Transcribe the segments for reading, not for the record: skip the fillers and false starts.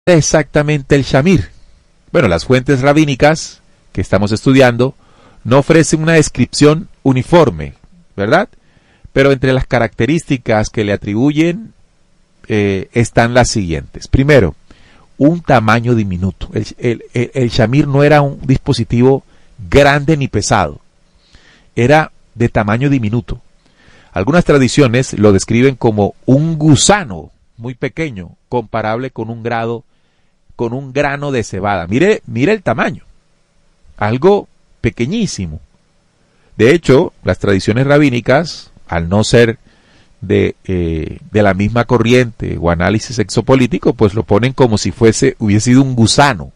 exactamente el shamir? Bueno, las fuentes rabínicas que estamos estudiando no ofrecen una descripción uniforme, ¿verdad? Pero entre las características que le atribuyen están las siguientes. Primero, un tamaño diminuto. El shamir no era un dispositivo grande ni pesado, era de tamaño diminuto. Algunas tradiciones lo describen como un gusano muy pequeño, comparable con un grano de cebada. Mire el tamaño, algo pequeñísimo. De hecho, las tradiciones rabínicas, al no ser de la misma corriente o análisis exopolítico, pues lo ponen como si hubiese sido un gusano.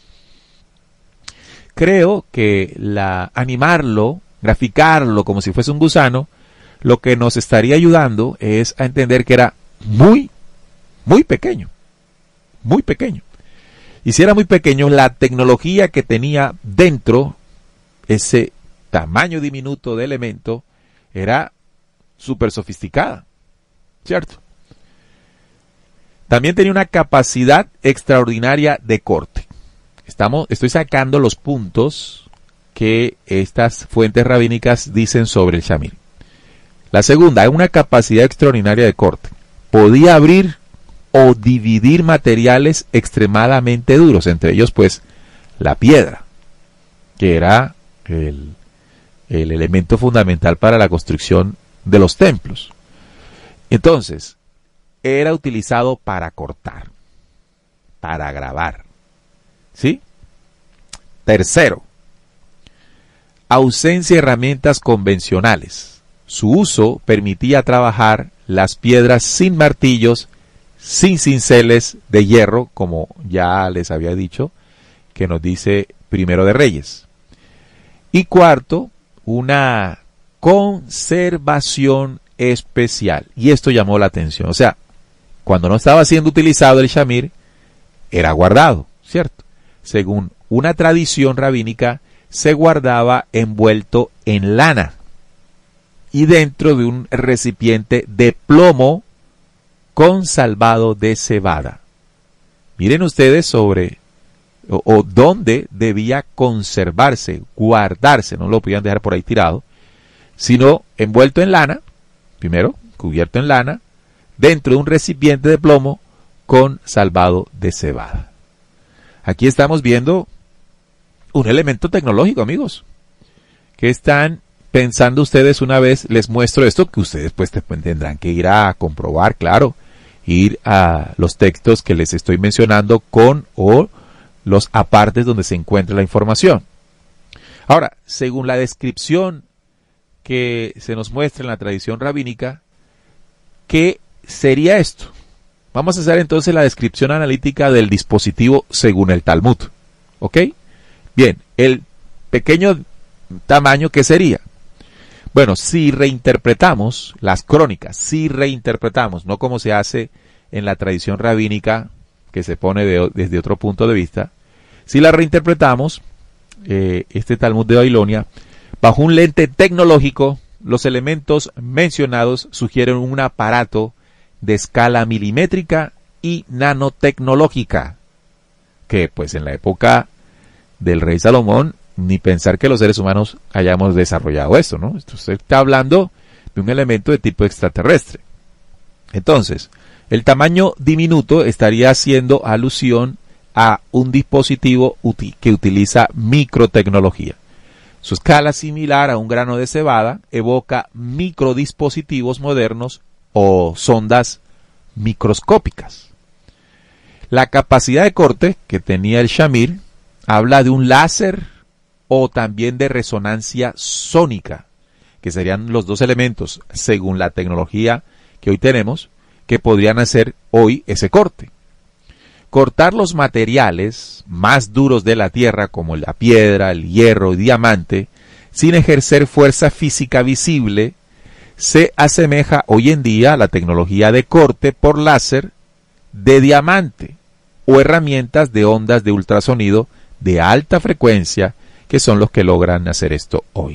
Creo que animarlo, graficarlo como si fuese un gusano, lo que nos estaría ayudando es a entender que era muy, muy pequeño. Muy pequeño. Y si era muy pequeño, la tecnología que tenía dentro, ese tamaño diminuto de elemento, era súper sofisticada, ¿cierto? También tenía una capacidad extraordinaria de corte. Estoy sacando los puntos que estas fuentes rabínicas dicen sobre el shamir. La segunda, una capacidad extraordinaria de corte. Podía abrir o dividir materiales extremadamente duros, entre ellos pues la piedra, que era el elemento fundamental para la construcción de los templos. Entonces, era utilizado para cortar, para grabar, ¿sí? Tercero, ausencia de herramientas convencionales. Su uso permitía trabajar las piedras sin martillos, sin cinceles de hierro, como ya les había dicho, que nos dice Primero de Reyes. Y cuarto, una conservación especial. Y esto llamó la atención. O sea, cuando no estaba siendo utilizado el shamir, era guardado, ¿cierto? Según una tradición rabínica, se guardaba envuelto en lana y dentro de un recipiente de plomo con salvado de cebada. Miren ustedes sobre o dónde debía conservarse, guardarse, no lo podían dejar por ahí tirado, sino envuelto en lana, primero, cubierto en lana, dentro de un recipiente de plomo con salvado de cebada. Aquí estamos viendo un elemento tecnológico, amigos. ¿Qué están pensando ustedes una vez les muestro esto? Que ustedes pues tendrán que ir a comprobar, claro, ir a los textos que les estoy mencionando con o los apartes donde se encuentra la información. Ahora, según la descripción que se nos muestra en la tradición rabínica, ¿qué sería esto? Vamos a hacer entonces la descripción analítica del dispositivo según el Talmud. ¿Ok? Bien, el pequeño tamaño, ¿qué sería? Bueno, si reinterpretamos las crónicas, no como se hace en la tradición rabínica, que se pone desde otro punto de vista, si la reinterpretamos, este Talmud de Babilonia, bajo un lente tecnológico, los elementos mencionados sugieren un aparato de escala milimétrica y nanotecnológica, que pues en la época del rey Salomón, ni pensar que los seres humanos hayamos desarrollado esto, ¿no? Esto se está hablando de un elemento de tipo extraterrestre. Entonces, el tamaño diminuto estaría haciendo alusión a un dispositivo que utiliza microtecnología. Su escala similar a un grano de cebada evoca microdispositivos modernos o sondas microscópicas. La capacidad de corte que tenía el shamir habla de un láser o también de resonancia sónica, que serían los dos elementos, según la tecnología que hoy tenemos, que podrían hacer hoy ese corte. Cortar los materiales más duros de la tierra, como la piedra, el hierro y diamante, sin ejercer fuerza física visible, se asemeja hoy en día a la tecnología de corte por láser de diamante o herramientas de ondas de ultrasonido de alta frecuencia, que son los que logran hacer esto hoy.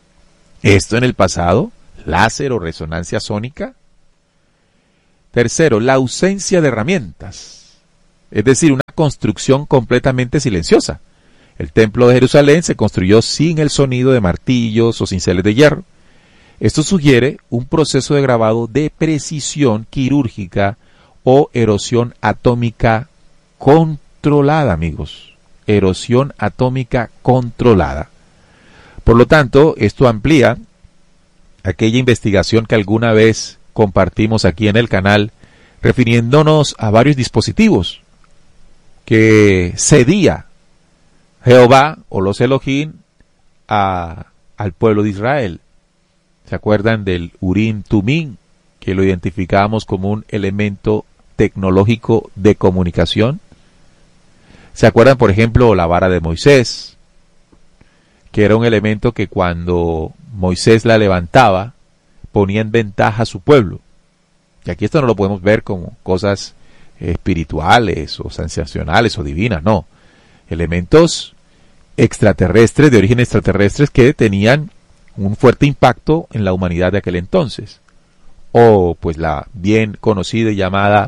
Esto en el pasado, láser o resonancia sónica. Tercero, la ausencia de herramientas. es decir, una construcción completamente silenciosa. El templo de Jerusalén se construyó sin el sonido de martillos o cinceles de hierro. Esto sugiere un proceso de grabado de precisión quirúrgica o erosión atómica controlada, amigos. Erosión atómica controlada. Por lo tanto, esto amplía aquella investigación que alguna vez compartimos aquí en el canal, refiriéndonos a varios dispositivos que cedía Jehová o los Elohim al pueblo de Israel. ¿Se acuerdan del Urim Tumim, que lo identificábamos como un elemento tecnológico de comunicación? ¿Se acuerdan, por ejemplo, la vara de Moisés, que era un elemento que cuando Moisés la levantaba, ponía en ventaja a su pueblo? Y aquí esto no lo podemos ver como cosas espirituales o sensacionales o divinas, no. Elementos extraterrestres, de origen extraterrestres, que tenían un fuerte impacto en la humanidad de aquel entonces. O pues la bien conocida y llamada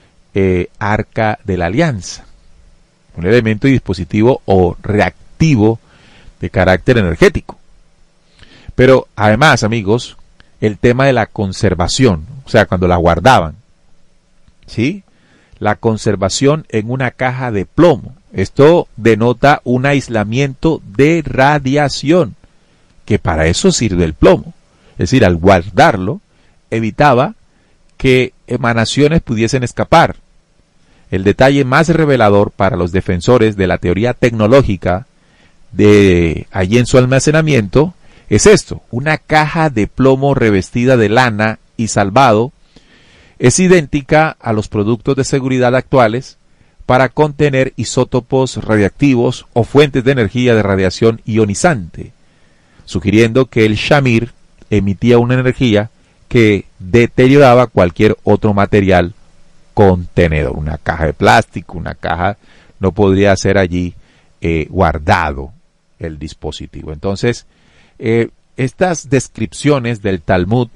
Arca de la Alianza, un elemento y dispositivo o reactivo de carácter energético. Pero además, amigos, el tema de la conservación, o sea, cuando la guardaban, ¿sí? La conservación en una caja de plomo. Esto denota un aislamiento de radiación, que para eso sirve el plomo. Es decir, al guardarlo, evitaba que emanaciones pudiesen escapar. El detalle más revelador para los defensores de la teoría tecnológica de allí en su almacenamiento es esto: una caja de plomo revestida de lana y salvado es idéntica a los productos de seguridad actuales para contener isótopos radiactivos o fuentes de energía de radiación ionizante, sugiriendo que el shamir emitía una energía que deterioraba cualquier otro material contenedor. Una caja de plástico, una caja, no podría ser allí guardado el dispositivo. Entonces, estas descripciones del Talmud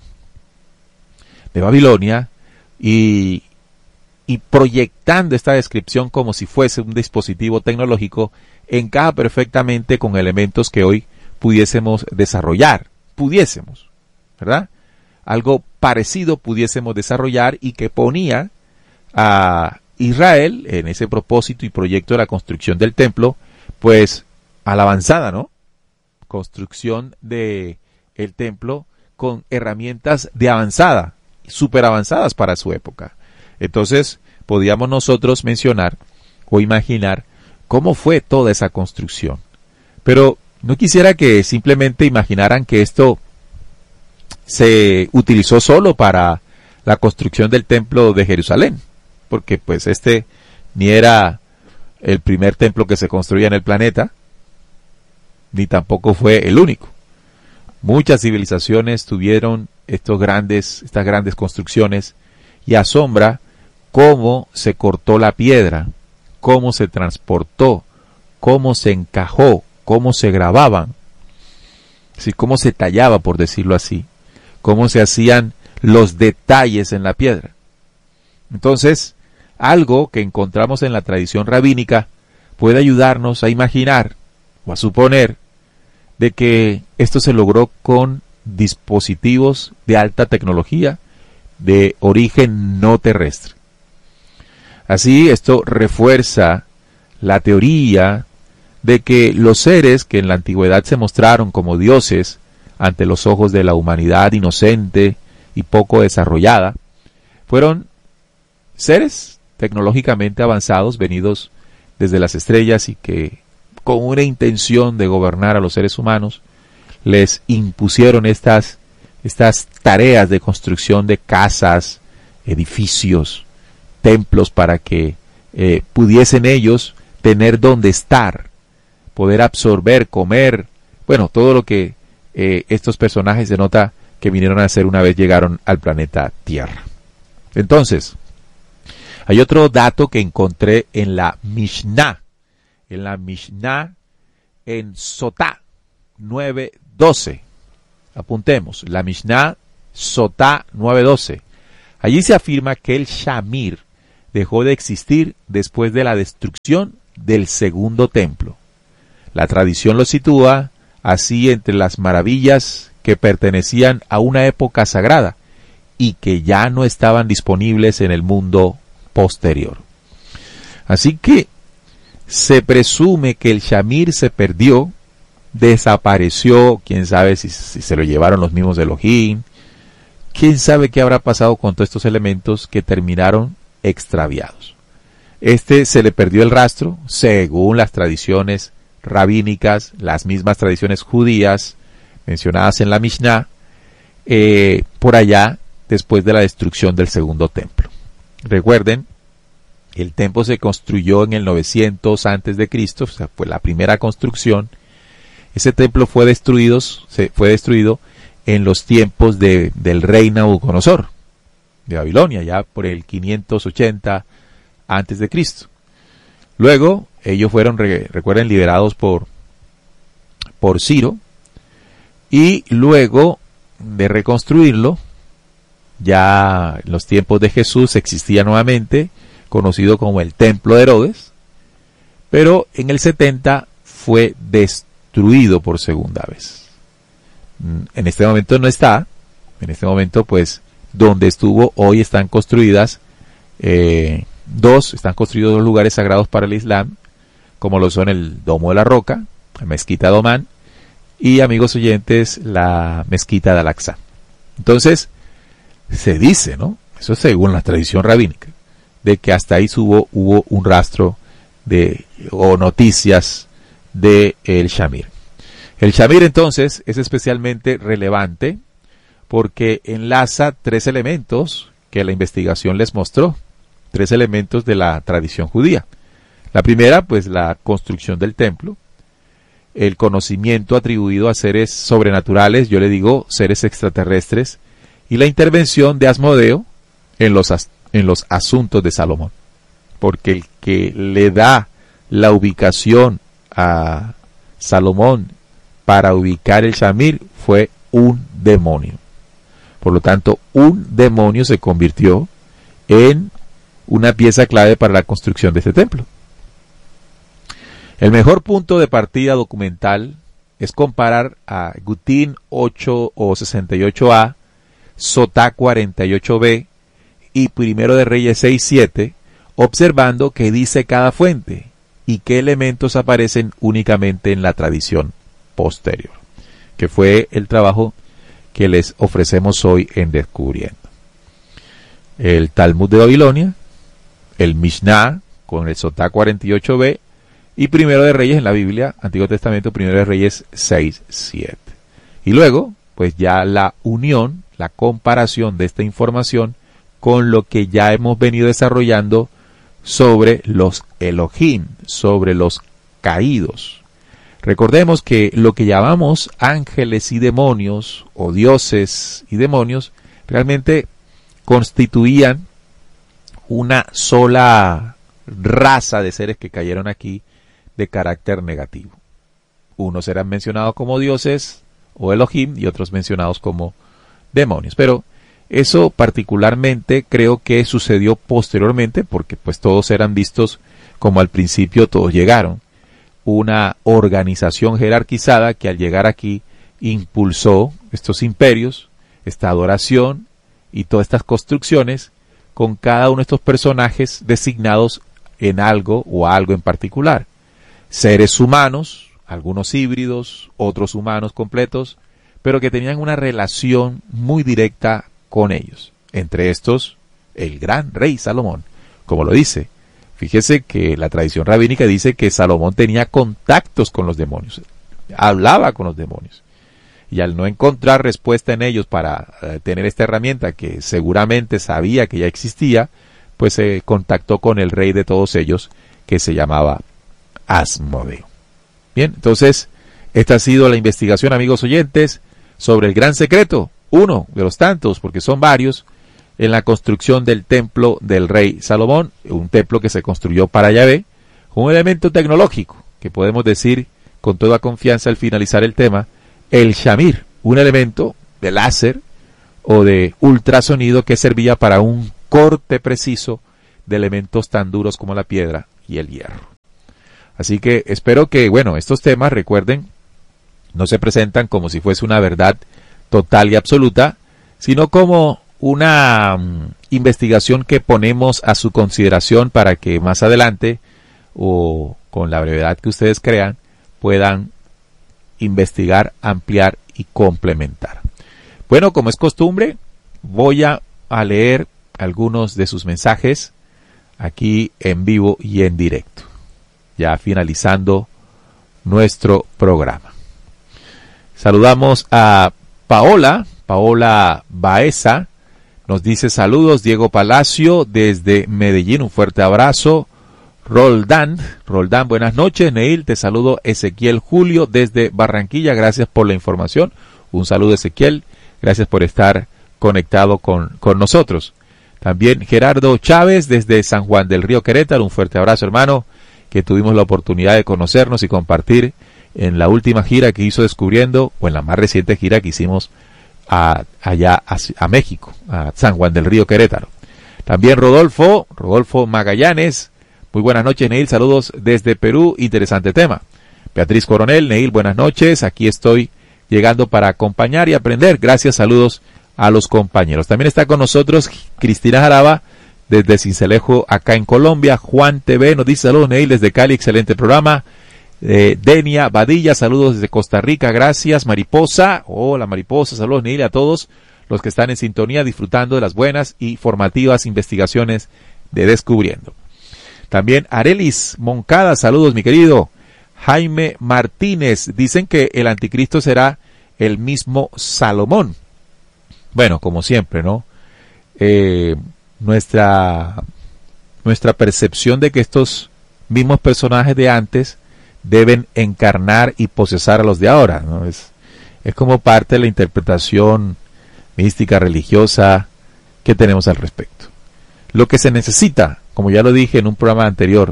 de Babilonia y proyectando esta descripción como si fuese un dispositivo tecnológico, encaja perfectamente con elementos que hoy pudiésemos desarrollar, ¿verdad? Algo parecido pudiésemos desarrollar y que ponía a Israel en ese propósito y proyecto de la construcción del templo, pues a la avanzada, ¿no? Construcción de el templo con herramientas de avanzada, súper avanzadas para su época. Entonces, podíamos nosotros mencionar o imaginar cómo fue toda esa construcción. Pero no quisiera que simplemente imaginaran que esto se utilizó solo para la construcción del templo de Jerusalén, porque pues este ni era el primer templo que se construía en el planeta, ni tampoco fue el único. Muchas civilizaciones tuvieron estas grandes construcciones, y asombra cómo se cortó la piedra, cómo se transportó, cómo se encajó, cómo se grababan, así cómo se tallaba, por decirlo así, cómo se hacían los detalles en la piedra. Entonces, algo que encontramos en la tradición rabínica puede ayudarnos a imaginar o a suponer de que esto se logró con dispositivos de alta tecnología de origen no terrestre. Así, esto refuerza la teoría de que los seres que en la antigüedad se mostraron como dioses ante los ojos de la humanidad inocente y poco desarrollada, fueron seres tecnológicamente avanzados venidos desde las estrellas y que con una intención de gobernar a los seres humanos les impusieron estas tareas de construcción de casas, edificios, templos para que pudiesen ellos tener donde estar, poder absorber, comer, bueno, todo lo que estos personajes se nota que vinieron a hacer una vez llegaron al planeta Tierra. Entonces, hay otro dato que encontré en la Mishnah, en Sotá 9:12. Apuntemos, la Mishnah Sotá 9:12. Allí se afirma que el shamir dejó de existir después de la destrucción del segundo templo. La tradición lo sitúa así entre las maravillas que pertenecían a una época sagrada y que ya no estaban disponibles en el mundo posterior. Así que se presume que el Shamir se perdió, desapareció, quién sabe si se lo llevaron los mismos de Elohim, quién sabe qué habrá pasado con todos estos elementos que terminaron extraviados. Se le perdió el rastro, según las tradiciones rabínicas, las mismas tradiciones judías mencionadas en la Mishnah, por allá después de la destrucción del segundo templo. Recuerden, el templo se construyó en el 900 antes de Cristo, o sea, fue la primera construcción. Ese templo fue destruido en los tiempos del rey Nabucodonosor de Babilonia, ya por el 580 antes de Cristo. Luego, ellos fueron, recuerden, liberados por Ciro, y luego de reconstruirlo, ya en los tiempos de Jesús existía nuevamente, conocido como el Templo de Herodes, pero en el 70 fue destruido por segunda vez. En este momento no está, en este momento pues donde estuvo hoy están construidos dos lugares sagrados para el Islam, como lo son el Domo de la Roca, la Mezquita de Omán, y, amigos oyentes, la Mezquita de Al-Aqsa. Entonces, se dice, ¿no? Eso es según la tradición rabínica, de que hasta ahí hubo un rastro o noticias de el Shamir. El Shamir, entonces, es especialmente relevante porque enlaza tres elementos que la investigación les mostró, tres elementos de la tradición judía. La primera, pues la construcción del templo, el conocimiento atribuido a seres sobrenaturales, yo le digo seres extraterrestres, y la intervención de Asmodeo en los asuntos de Salomón. Porque el que le da la ubicación a Salomón para ubicar el Shamir fue un demonio. Por lo tanto, un demonio se convirtió en una pieza clave para la construcción de este templo. El mejor punto de partida documental es comparar a Gutín 8 o 68a, Sotá 48b y Primero de Reyes 6-7, observando qué dice cada fuente y qué elementos aparecen únicamente en la tradición posterior, que fue el trabajo que les ofrecemos hoy en Descubriendo. El Talmud de Babilonia, el Mishnah con el Sotá 48b y Primero de Reyes en la Biblia, Antiguo Testamento, Primero de Reyes 6-7. Y luego, pues ya la unión, la comparación de esta información con lo que ya hemos venido desarrollando sobre los Elohim, sobre los caídos. Recordemos que lo que llamamos ángeles y demonios, o dioses y demonios, realmente constituían una sola raza de seres que cayeron aquí de carácter negativo. Unos eran mencionados como dioses o Elohim y otros mencionados como demonios. Pero eso particularmente creo que sucedió posteriormente porque pues todos eran vistos como al principio todos llegaron. Una organización jerarquizada que al llegar aquí impulsó estos imperios, esta adoración y todas estas construcciones con cada uno de estos personajes designados en algo o algo en particular. Seres humanos, algunos híbridos, otros humanos completos, pero que tenían una relación muy directa con ellos. Entre estos, el gran rey Salomón, como lo dice. Fíjese que la tradición rabínica dice que Salomón tenía contactos con los demonios, hablaba con los demonios. Y al no encontrar respuesta en ellos para tener esta herramienta que seguramente sabía que ya existía, pues se contactó con el rey de todos ellos, que se llamaba Asmodeo. Bien, entonces, esta ha sido la investigación, amigos oyentes, sobre el gran secreto, uno de los tantos, porque son varios, en la construcción del templo del rey Salomón, un templo que se construyó para Yahvé, un elemento tecnológico, que podemos decir con toda confianza al finalizar el tema, el Shamir, un elemento de láser o de ultrasonido que servía para un corte preciso de elementos tan duros como la piedra y el hierro. Así que espero que, estos temas, recuerden, no se presentan como si fuese una verdad total y absoluta, sino como una investigación que ponemos a su consideración para que más adelante, o con la brevedad que ustedes crean, puedan investigar, ampliar y complementar. Bueno, como es costumbre, voy a leer algunos de sus mensajes aquí en vivo y en directo, ya finalizando nuestro programa. Saludamos a Paola Baeza, nos dice saludos, Diego Palacio desde Medellín, un fuerte abrazo. Roldán, buenas noches. Neil, te saludo. Ezequiel Julio desde Barranquilla, gracias por la información. Un saludo, Ezequiel, gracias por estar conectado con nosotros. También Gerardo Chávez desde San Juan del Río, Querétaro, un fuerte abrazo, hermano, que tuvimos la oportunidad de conocernos y compartir en la última gira que hizo Descubriendo, o en la más reciente gira que hicimos allá a México, a San Juan del Río, Querétaro. También Rodolfo Magallanes, muy buenas noches, Neil, saludos desde Perú, interesante tema. Beatriz Coronel, Neil, buenas noches, aquí estoy llegando para acompañar y aprender, gracias, saludos a los compañeros. También está con nosotros Cristina Jaraba desde Cincelejo, acá en Colombia. Juan TV nos dice saludos, Neil, desde Cali, excelente programa. Denia Badilla, saludos desde Costa Rica, gracias. Mariposa, hola Mariposa, saludos, Neil, a todos los que están en sintonía disfrutando de las buenas y formativas investigaciones de Descubriendo. También Arelis Moncada, saludos mi querido. Jaime Martínez, dicen que el anticristo será el mismo Salomón. Bueno, como siempre, ¿no? Nuestra percepción de que estos mismos personajes de antes deben encarnar y posesar a los de ahora, ¿no? Es como parte de la interpretación mística, religiosa que tenemos al respecto. Lo que se necesita, como ya lo dije en un programa anterior,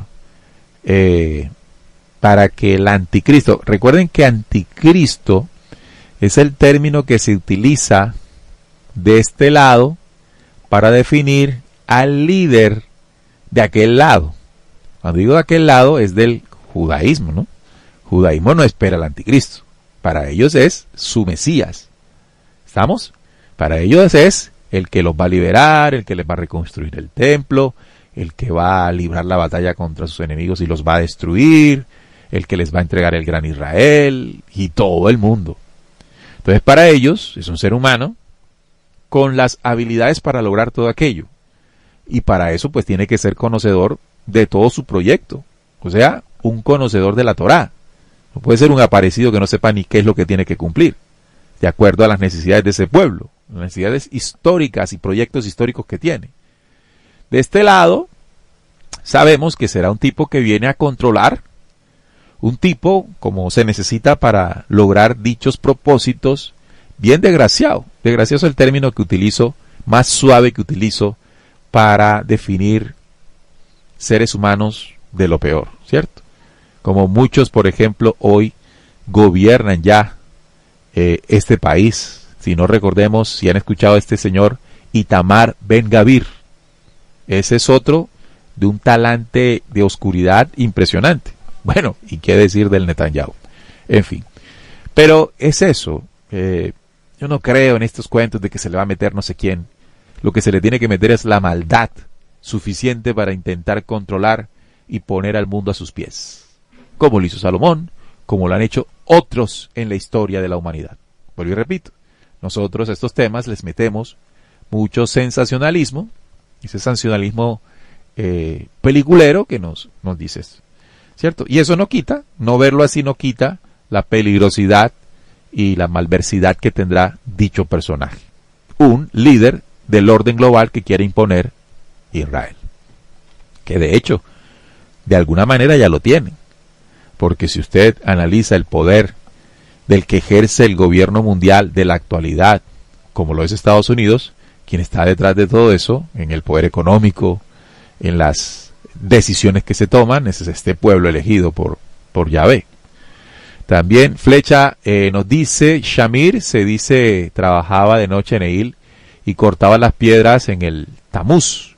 para que el anticristo, recuerden que anticristo es el término que se utiliza de este lado para definir al líder de aquel lado. Cuando digo de aquel lado es del judaísmo, ¿no? Judaísmo no espera al anticristo. Para ellos es su Mesías. ¿Estamos? Para ellos es el que los va a liberar, el que les va a reconstruir el templo, el que va a librar la batalla contra sus enemigos y los va a destruir, el que les va a entregar el gran Israel y todo el mundo. Entonces para ellos es un ser humano con las habilidades para lograr todo aquello. Y para eso pues tiene que ser conocedor de todo su proyecto. O sea, un conocedor de la Torá. No puede ser un aparecido que no sepa ni qué es lo que tiene que cumplir, de acuerdo a las necesidades de ese pueblo, las necesidades históricas y proyectos históricos que tiene. De este lado, sabemos que será un tipo que viene a controlar, un tipo como se necesita para lograr dichos propósitos, bien desgraciado. Desgraciado es el término que utilizo, más suave que utilizo para definir seres humanos de lo peor, ¿cierto? Como muchos, por ejemplo, hoy gobiernan ya este país. Si no recordemos, si han escuchado a este señor Itamar Ben-Gavir, ese es otro de un talante de oscuridad impresionante. Bueno, y qué decir del Netanyahu. En fin, pero es eso. Yo no creo en estos cuentos de que se le va a meter no sé quién. Lo que se le tiene que meter es la maldad suficiente para intentar controlar y poner al mundo a sus pies, como lo hizo Salomón, como lo han hecho otros en la historia de la humanidad. Vuelvo y repito, nosotros a estos temas les metemos mucho sensacionalismo, ese sensacionalismo peliculero que nos dice esto, ¿cierto? Y eso no quita, no verlo así no quita la peligrosidad y la malversidad que tendrá dicho personaje, un líder del orden global que quiere imponer Israel, que de hecho de alguna manera ya lo tienen, porque si usted analiza el poder del que ejerce el gobierno mundial de la actualidad, como lo es Estados Unidos, quien está detrás de todo eso, en el poder económico, en las decisiones que se toman, es este pueblo elegido por Yahvé. También Flecha nos dice, Shamir, se dice, trabajaba de noche en Neil y cortaba las piedras en el Tamuz.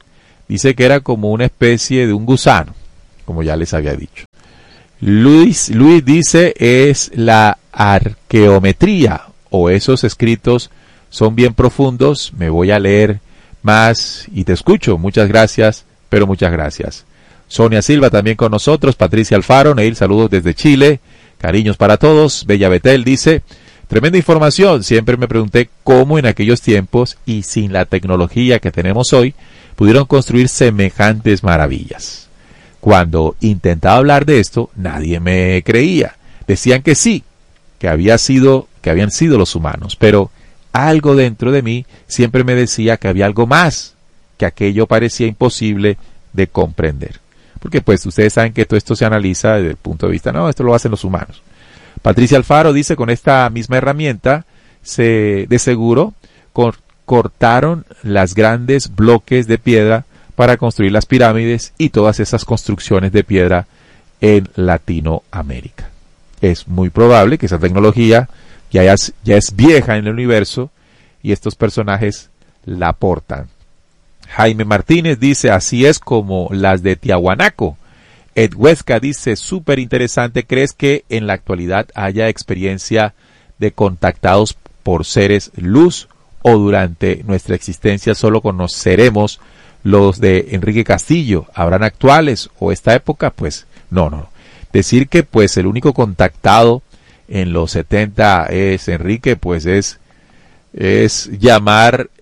Dice que era como una especie de un gusano, como ya les había dicho. Luis dice es la arqueometría, o esos escritos son bien profundos, me voy a leer más y te escucho. Muchas gracias, pero muchas gracias. Sonia Silva también con nosotros, Patricia Alfaro, Neil, saludos desde Chile, cariños para todos. Bella Betel dice, tremenda información, siempre me pregunté cómo en aquellos tiempos y sin la tecnología que tenemos hoy, pudieron construir semejantes maravillas. Cuando intentaba hablar de esto, nadie me creía. Decían que sí, que habían sido los humanos, pero algo dentro de mí siempre me decía que había algo más, que aquello parecía imposible de comprender. Porque pues ustedes saben que todo esto se analiza desde el punto de vista, no, esto lo hacen los humanos. Patricia Alfaro dice, con esta misma herramienta, de seguro cortaron las grandes bloques de piedra para construir las pirámides y todas esas construcciones de piedra en Latinoamérica. Es muy probable que esa tecnología ya es vieja en el universo y estos personajes la aportan. Jaime Martínez dice, así es como las de Tiahuanaco. Ed Huesca dice, súper interesante, ¿crees que en la actualidad haya experiencia de contactados por seres luz o durante nuestra existencia solo conoceremos los de Enrique Castillo? ¿Habrán actuales o esta época? Pues no. Decir que pues el único contactado en los 70 es Enrique, pues es llamarle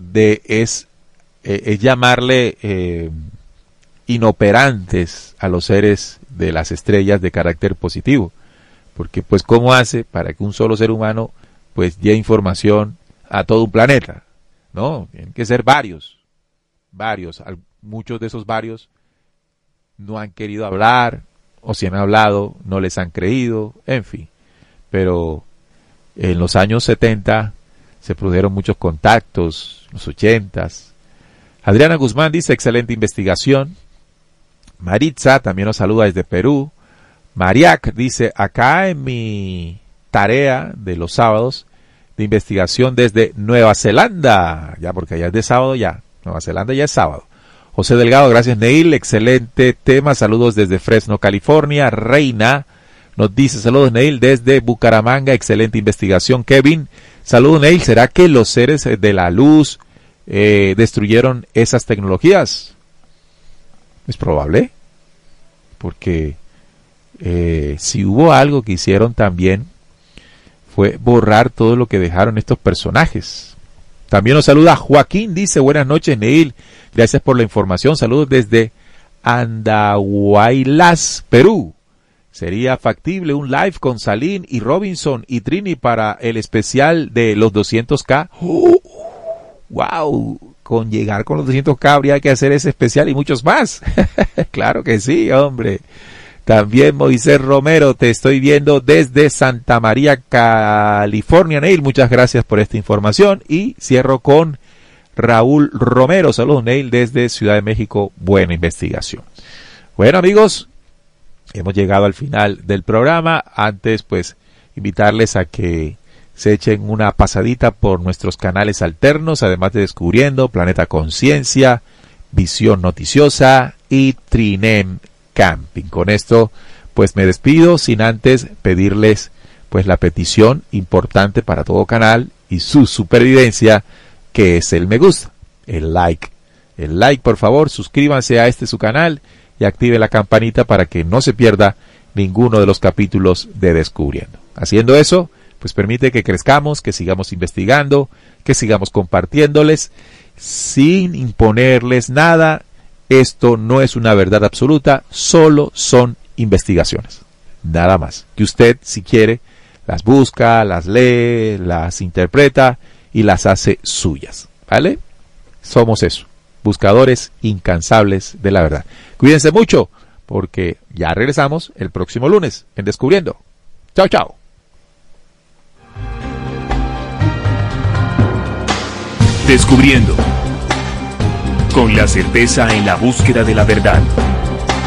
inoperantes a los seres de las estrellas de carácter positivo, porque pues cómo hace para que un solo ser humano pues dé información a todo un planeta, no, tienen que ser varios, muchos de esos varios no han querido hablar, o si han hablado no les han creído, en fin, pero en los años 70 se produjeron muchos contactos, los 80s. Adriana Guzmán dice, excelente investigación. Maritza también nos saluda desde Perú. Mariac dice, acá en mi tarea de los sábados de investigación desde Nueva Zelanda, ya porque allá es de sábado ya, Nueva Zelanda ya es sábado. José Delgado, gracias Neil, excelente tema, saludos desde Fresno, California. Reina nos dice, saludos Neil desde Bucaramanga, excelente investigación. Kevin, saludos Neil, ¿será que los seres de la luz destruyeron esas tecnologías? Es probable, porque si hubo algo que hicieron también fue borrar todo lo que dejaron estos personajes. También nos saluda Joaquín, dice, buenas noches Neil, gracias por la información, saludos desde Andahuaylas, Perú. ¿Sería factible un live con Salín y Robinson y Trini para el especial de los 200K? ¡Wow! Con llegar con los 200K habría que hacer ese especial y muchos más. Claro que sí, hombre. También Moisés Romero, te estoy viendo desde Santa María, California. Neil, muchas gracias por esta información. Y cierro con Raúl Romero. Saludos, Neil, desde Ciudad de México. Buena investigación. Bueno, amigos, hemos llegado al final del programa. Antes, pues, invitarles a que se echen una pasadita por nuestros canales alternos, además de Descubriendo, Planeta Conciencia, Visión Noticiosa y Trinem Camping. Con esto, pues me despido, sin antes pedirles, pues la petición importante para todo canal y su supervivencia, que es el me gusta, el like. El like, por favor, suscríbanse a su canal y active la campanita para que no se pierda ninguno de los capítulos de Descubriendo. Haciendo eso, pues permite que crezcamos, que sigamos investigando, que sigamos compartiéndoles, sin imponerles nada. Esto no es una verdad absoluta, solo son investigaciones, nada más. Que usted, si quiere, las busca, las lee, las interpreta y las hace suyas, ¿vale? Somos eso, buscadores incansables de la verdad. Cuídense mucho, porque ya regresamos el próximo lunes en Descubriendo. Chao, chao. Descubriendo. Con la certeza en la búsqueda de la verdad.